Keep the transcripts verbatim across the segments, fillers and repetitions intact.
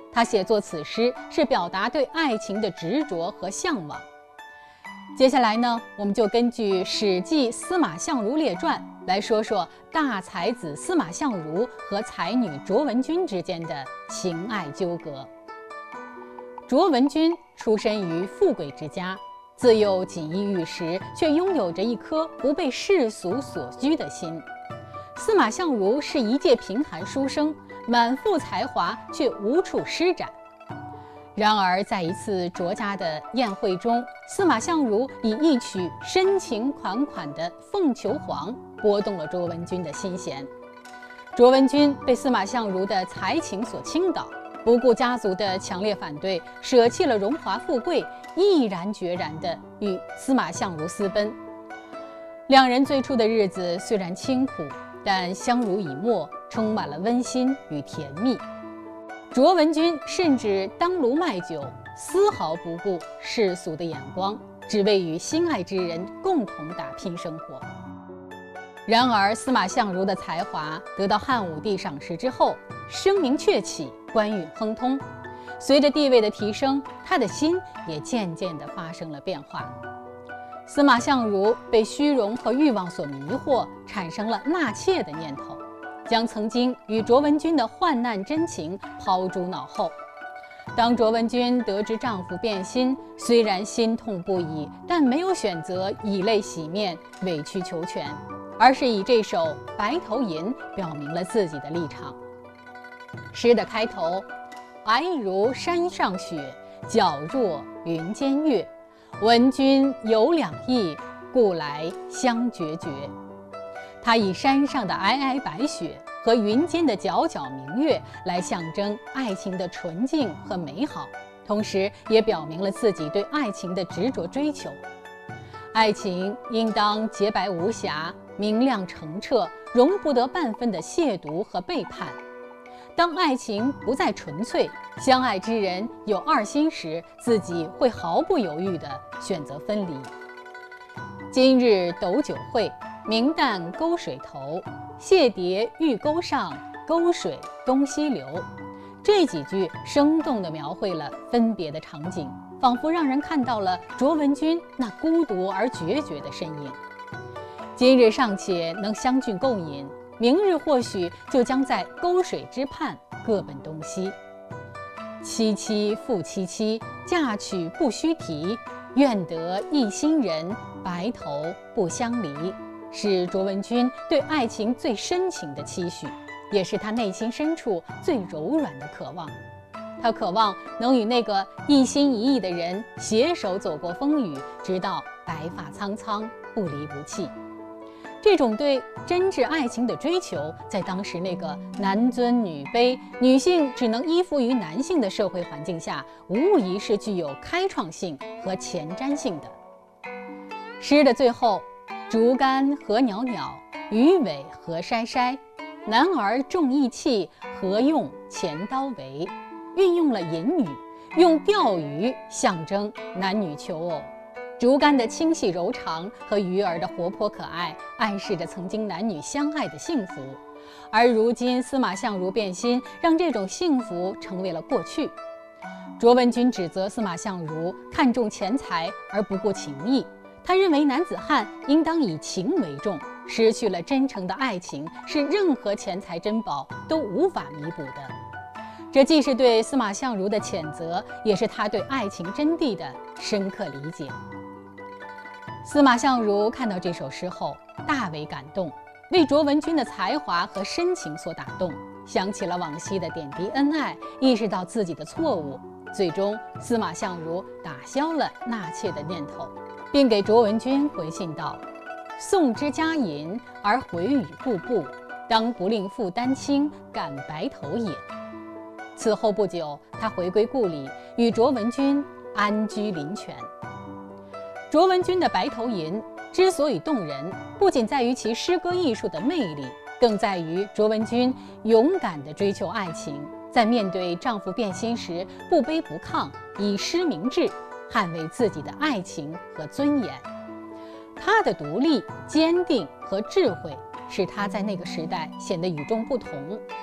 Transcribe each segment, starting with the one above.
他写作此诗是表达对爱情的执着和向往。接下来呢，我们就根据《史记·司马相如列传》来说说大才子司马相如和才女卓文君之间的情爱纠葛。卓文君出身于富贵之家，自幼锦衣玉食，却拥有着一颗不被世俗所拘的心。司马相如是一介贫寒书生，满腹才华却无处施展。然而在一次卓家的宴会中，司马相如以一曲深情款款的《凤求凰》拨动了卓文君的心弦。卓文君被司马相如的才情所倾倒，不顾家族的强烈反对，舍弃了荣华富贵，毅然决然地与司马相如私奔。两人最初的日子虽然清苦，但相濡以沫，充满了温馨与甜蜜。卓文君甚至当炉卖酒，丝毫不顾世俗的眼光，只为与心爱之人共同打拼生活。然而司马相如的才华得到汉武帝赏识之后，声名鹊起，官运亨通。随着地位的提升，他的心也渐渐地发生了变化。司马相如被虚荣和欲望所迷惑，产生了纳妾的念头，将曾经与卓文君的患难真情抛诸脑后。当卓文君得知丈夫变心，虽然心痛不已，但没有选择以泪洗面、委曲求全，而是以这首《白头吟》表明了自己的立场。诗的开头：皑如山上雪，皎若云间月。闻君有两意，故来相决绝。他以山上的皑皑白雪和云间的皎皎明月来象征爱情的纯净和美好，同时也表明了自己对爱情的执着追求。爱情应当洁白无瑕，明亮澄澈，容不得半分的亵渎和背叛。当爱情不再纯粹，相爱之人有二心时，自己会毫不犹豫地选择分离。今日斗酒会，明旦沟水头。蟹蝶玉钩上，沟水东西流。这几句生动地描绘了分别的场景，仿佛让人看到了卓文君那孤独而决绝的身影。今日尚且能相聚共饮，明日或许就将在沟水之畔各奔东西。凄凄复凄凄，嫁娶不须提。愿得一心人，白头不相离。是卓文君对爱情最深情的期许，也是她内心深处最柔软的渴望。她渴望能与那个一心一意的人携手走过风雨，直到白发苍苍，不离不弃。这种对真挚爱情的追求，在当时那个男尊女卑、女性只能依附于男性的社会环境下，无疑是具有开创性和前瞻性的。诗的最后，竹竿何袅袅，鱼尾何筛筛。男儿重义气，何用钱刀为？运用了隐语，用钓鱼象征男女求偶。竹竿的清细柔长和鱼儿的活泼可爱，暗示着曾经男女相爱的幸福。而如今司马相如变心，让这种幸福成为了过去。卓文君指责司马相如看重钱财而不顾情义，他认为男子汉应当以情为重，失去了真诚的爱情是任何钱财珍宝都无法弥补的。这既是对司马相如的谴责，也是他对爱情真谛的深刻理解。司马相如看到这首诗后大为感动，为卓文君的才华和深情所打动，想起了往昔的点滴恩爱，意识到自己的错误，最终司马相如打消了纳妾的念头，并给卓文君回信道：送之嘉银，而回语步步，当不令负担轻，感白头也。此后不久，他回归故里，与卓文君安居林泉。卓文君的《白头吟》之所以动人，不仅在于其诗歌艺术的魅力，更在于卓文君勇敢地追求爱情，在面对丈夫变心时不卑不亢，以诗明志，捍卫自己的爱情和尊严。她的独立、坚定和智慧，使她在那个时代显得与众不同。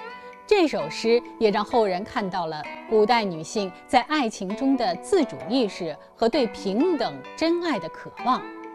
这首诗也让后人看到了古代女性在爱情中的自主意识和对平等真爱的渴望。